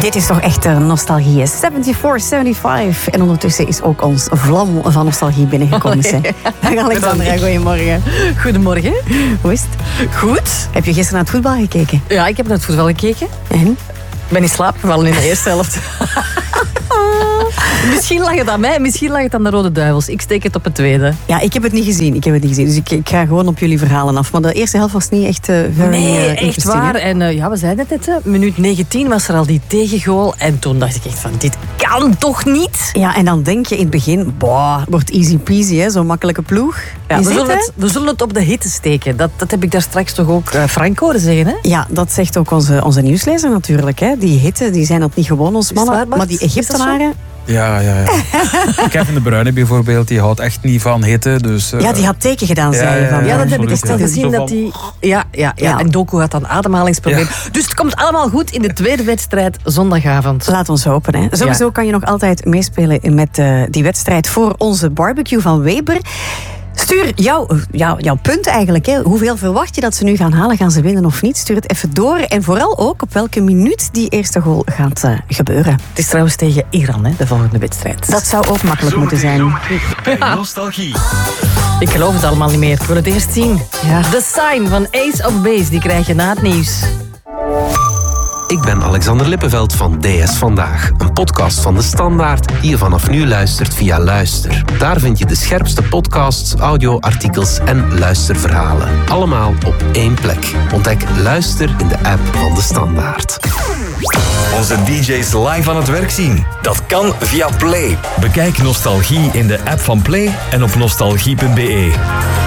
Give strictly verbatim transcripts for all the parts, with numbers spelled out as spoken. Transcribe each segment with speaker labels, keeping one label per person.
Speaker 1: Dit is toch echt uh, nostalgie, hè? vierenzeventig zevenenzeventig. En ondertussen is ook ons vlam van nostalgie binnengekomen. Oh, ja. Dag Alexandra, goedemorgen.
Speaker 2: Goedemorgen.
Speaker 1: Hoe is het?
Speaker 2: Goed.
Speaker 1: Heb je gisteren naar het voetbal gekeken?
Speaker 2: Ja, ik heb naar het voetbal gekeken.
Speaker 1: En?
Speaker 2: Ik ben in slaap gevallen in de eerste helft. Misschien lag het aan mij, misschien lag het aan de Rode Duivels. Ik steek het op het tweede.
Speaker 1: Ja, ik heb het niet gezien. Ik heb het niet gezien. Dus ik, ik ga gewoon op jullie verhalen af. Maar de eerste helft was niet echt uh, very
Speaker 2: Nee,
Speaker 1: uh,
Speaker 2: echt waar. En uh, ja, we zeiden het net. Hè. Minuut negentien was er al die tegengoal. En toen dacht ik echt van, dit kan toch niet?
Speaker 1: Ja, en dan denk je in het begin, boah, wordt easy peasy, hè, zo'n makkelijke ploeg.
Speaker 2: Ja, we, zullen het, we zullen het op de hitte steken. Dat, dat heb ik daar straks toch ook uh, Frank horen zeggen, hè?
Speaker 1: Ja, dat zegt ook onze, onze nieuwslezer natuurlijk. Hè. Die hitte, die zijn dat niet gewoon, ons mannen.
Speaker 2: Waar,
Speaker 1: maar die Egyptenaren...
Speaker 3: Ja, ja, ja. Kevin De Bruyne bijvoorbeeld, die houdt echt niet van hitte. Dus, uh...
Speaker 1: Ja, die had teken gedaan,
Speaker 3: ja,
Speaker 1: zei je. Van,
Speaker 2: ja, ja, dat heb ik
Speaker 3: absoluut,
Speaker 2: eens
Speaker 3: ja.
Speaker 2: gezien. Dat die... ja, ja, ja,
Speaker 1: Ja.
Speaker 2: en Doku had dan ademhalingsprobleem.
Speaker 3: Ja.
Speaker 2: Dus het komt allemaal goed in de tweede wedstrijd zondagavond.
Speaker 1: Laat ons hopen. Hè. Sowieso
Speaker 2: Ja. kan
Speaker 1: je nog altijd meespelen met uh, die wedstrijd voor onze barbecue van Weber. Stuur jouw, jouw, jouw punt eigenlijk. Hè. Hoeveel verwacht je dat ze nu gaan halen? Gaan ze winnen of niet? Stuur het even door. En vooral ook op welke minuut die eerste goal gaat uh, gebeuren.
Speaker 2: Het is trouwens tegen Iran, hè, de volgende wedstrijd.
Speaker 1: Dat zou ook makkelijk moeten zijn.
Speaker 4: Bij Nostalgie.
Speaker 2: Ik geloof het allemaal niet meer. Ik wil het eerst zien.
Speaker 1: Ja.
Speaker 2: The Sign van Ace of Base, die krijg je na het nieuws.
Speaker 5: Ik ben Alexander Lippenveld van D S Vandaag, een podcast van De Standaard die je vanaf nu luistert via Luister. Daar vind je de scherpste podcasts, audioartikels en luisterverhalen. Allemaal op één plek. Ontdek Luister in de app van De Standaard.
Speaker 4: Onze D J's live aan het werk zien. Dat kan via Play. Bekijk Nostalgie in de app van Play en op nostalgie punt b e.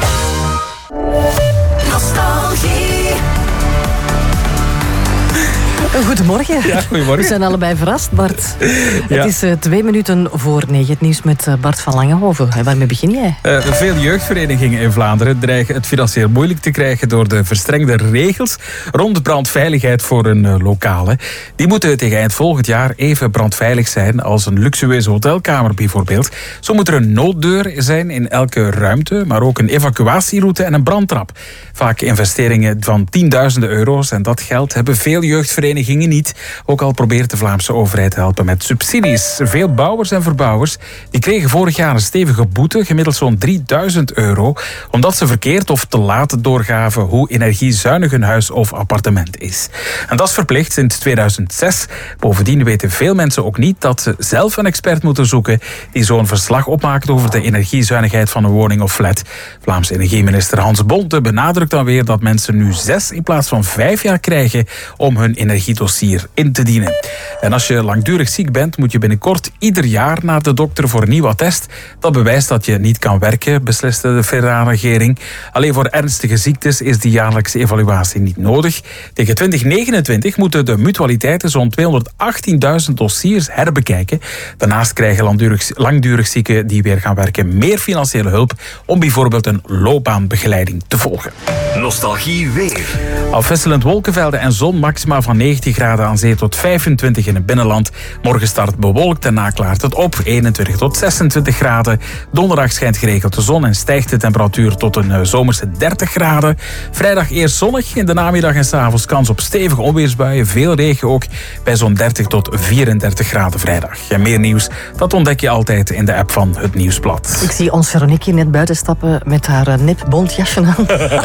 Speaker 2: Goedemorgen.
Speaker 3: Ja, goedemorgen.
Speaker 2: We zijn allebei verrast, Bart.
Speaker 3: Ja.
Speaker 2: Het is uh, twee minuten voor negen. Het nieuws met uh, Bart van Langenhoven. En waarmee begin jij?
Speaker 3: Uh, veel jeugdverenigingen in Vlaanderen dreigen het financieel moeilijk te krijgen door de verstrengde regels rond de brandveiligheid voor een uh, lokale. Die moeten tegen eind volgend jaar even brandveilig zijn als een luxueuze hotelkamer bijvoorbeeld. Zo moet er een nooddeur zijn in elke ruimte, maar ook een evacuatieroute en een brandtrap. Vaak investeringen van tienduizenden euro's en dat geld hebben veel jeugdverenigingen niet. Ook al probeert de Vlaamse overheid te helpen met subsidies. Veel bouwers en verbouwers die kregen vorig jaar een stevige boete, gemiddeld zo'n drieduizend euro, omdat ze verkeerd of te laat doorgaven hoe energiezuinig een huis of appartement is. En dat is verplicht sinds tweeduizend zes. Bovendien weten veel mensen ook niet dat ze zelf een expert moeten zoeken die zo'n verslag opmaakt over de energiezuinigheid van een woning of flat. Vlaamse energieminister Hans Bonte benadrukt dan weer dat mensen nu zes in plaats van vijf jaar krijgen om hun energiedossier in te dienen. En als je langdurig ziek bent, moet je binnenkort ieder jaar naar de dokter voor een nieuw attest. Dat bewijst dat je niet kan werken, besliste de federale regering. Alleen voor ernstige ziektes is die jaarlijkse evaluatie niet nodig. Tegen twintig negenentwintig moeten de mutualiteiten zo'n tweehonderdachttienduizend dossiers herbekijken. Daarnaast krijgen langdurig, langdurig zieken die weer gaan werken meer financiële hulp om bijvoorbeeld een loopbaanbegeleiding te volgen.
Speaker 4: Nostalgie weer.
Speaker 3: Afwisselend wolkenvelden en zon, maxima van negentien graden aan zee tot vijfentwintig in het binnenland. Morgen start bewolkt, daarna klaart het op, eenentwintig tot zesentwintig graden. Donderdag schijnt geregeld de zon en stijgt de temperatuur tot een zomerse dertig graden. Vrijdag eerst zonnig, in de namiddag en 's avonds kans op stevige onweersbuien, veel regen ook, bij zo'n dertig tot vierendertig graden vrijdag. En meer nieuws, dat ontdek je altijd in de app van Het Nieuwsblad.
Speaker 2: Ik zie ons Veronique net buiten stappen met haar uh, nep bont jasje aan.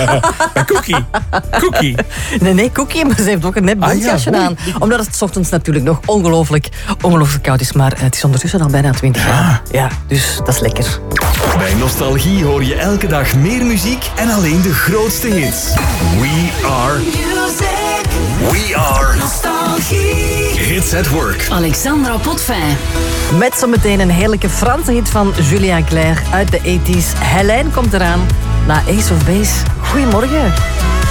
Speaker 3: Cookie, Cookie.
Speaker 2: Nee, nee, Cookie, maar ze heeft ook een nep
Speaker 3: Ah, ja,
Speaker 2: bontjasje
Speaker 3: oei.
Speaker 2: aan. Omdat het 's ochtends natuurlijk nog ongelooflijk, ongelooflijk koud is. Maar uh, het is ondertussen al bijna twintig graden. Ja, dus dat is lekker.
Speaker 4: Bij Nostalgie hoor je elke dag meer muziek en alleen de grootste hits. We are... We are... Hits at Work.
Speaker 6: Alexandra Potvin.
Speaker 2: Met zometeen een heerlijke Franse hit van Julien Clerc uit de tachtiger. Helene komt eraan na Ace of Base. Goedemorgen.